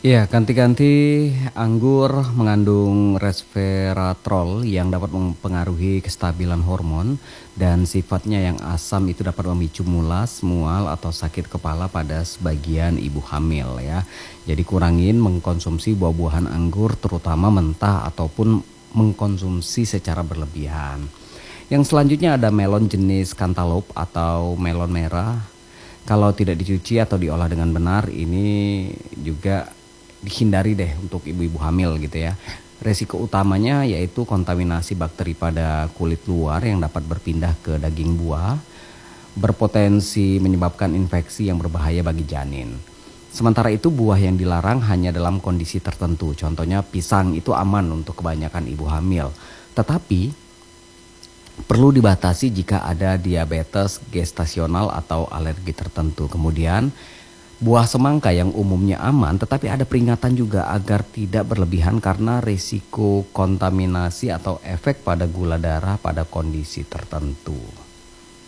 Iya, ganti-ganti anggur mengandung resveratrol yang dapat mempengaruhi kestabilan hormon dan sifatnya yang asam itu dapat memicu mulas, mual atau sakit kepala pada sebagian ibu hamil ya. Jadi kurangin mengkonsumsi buah-buahan anggur terutama mentah ataupun mengkonsumsi secara berlebihan. Yang selanjutnya ada melon jenis cantaloupe atau melon merah. Kalau tidak dicuci atau diolah dengan benar, ini juga dihindari deh untuk ibu-ibu hamil gitu ya. Resiko utamanya yaitu kontaminasi bakteri pada kulit luar yang dapat berpindah ke daging buah, berpotensi menyebabkan infeksi yang berbahaya bagi janin. Sementara itu buah yang dilarang hanya dalam kondisi tertentu. Contohnya pisang itu aman untuk kebanyakan ibu hamil. Tetapi perlu dibatasi jika ada diabetes gestasional atau alergi tertentu. Kemudian buah semangka yang umumnya aman tetapi ada peringatan juga agar tidak berlebihan karena risiko kontaminasi atau efek pada gula darah pada kondisi tertentu.